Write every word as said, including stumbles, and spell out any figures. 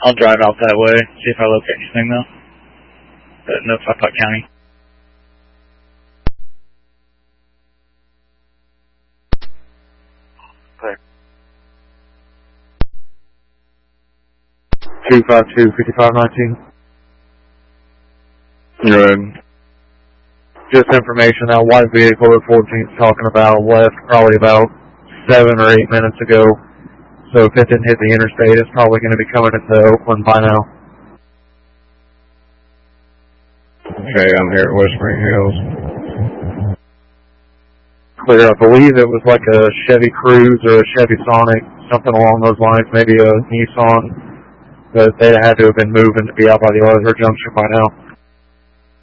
I'll drive out that way, see if I locate anything though. But notify Putt County. two five two, fifty-five nineteen. Good. Just information, that white vehicle that fourteen's talking about left probably about seven or eight minutes ago. So if it didn't hit the interstate, it's probably going to be coming into Oakland by now. Okay, I'm here at Whispering Hills. Clear, I believe it was like a Chevy Cruze or a Chevy Sonic, something along those lines, maybe a Nissan. But they had to have been moving to be out by the Arthur Junction by now.